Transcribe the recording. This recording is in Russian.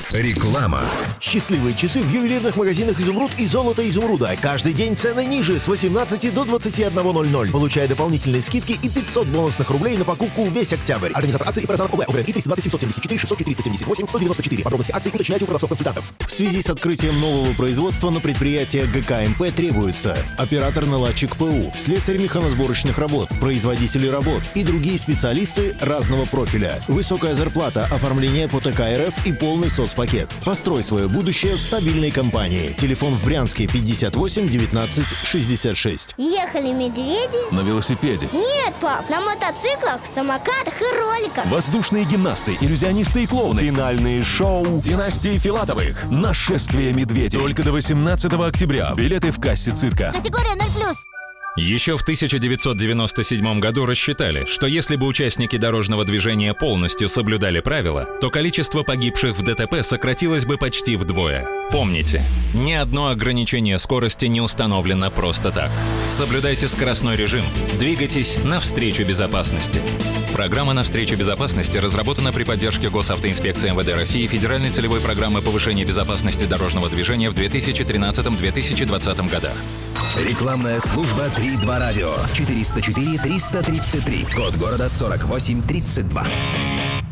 Реклама. Счастливые часы в ювелирных магазинах «Изумруд» и «Золото изумруда». Каждый день цены ниже, с 18 до 21:00. Получай дополнительные скидки и 500 бонусных рублей на покупку весь октябрь. Организатор акции «Паразанов ОБ». ОБРН 320 774 600 478 194. Подробности акции уточняйте у продавцов-консультантов. В связи с открытием нового производства на предприятие ГКМП требуется оператор-наладчик ПУ, слесарь механосборочных работ, производители работ и другие специалисты разного профиля. Высокая зарплата, оформление по ТК РФ и полный соцпакет. Построй свое будущее в стабильной компании. Телефон в Брянске 58 19 66. Ехали медведи? На велосипеде. Нет, пап, на мотоциклах, самокатах и роликах. Воздушные гимнасты, иллюзионисты и клоуны. Финальные шоу династии Филатовых. Нашествие медведей. Только до 18 октября. Билеты в кассе цирка. Категория 0+. Еще в 1997 году рассчитали, что если бы участники дорожного движения полностью соблюдали правила, то количество погибших в ДТП сократилось бы почти вдвое. Помните, ни одно ограничение скорости не установлено просто так. Соблюдайте скоростной режим, двигайтесь навстречу безопасности. Программа «Навстречу безопасности» разработана при поддержке Госавтоинспекции МВД России и Федеральной целевой программы повышения безопасности дорожного движения в 2013-2020 годах. Рекламная служба 3-2 радио. 404 333. Код города 4832.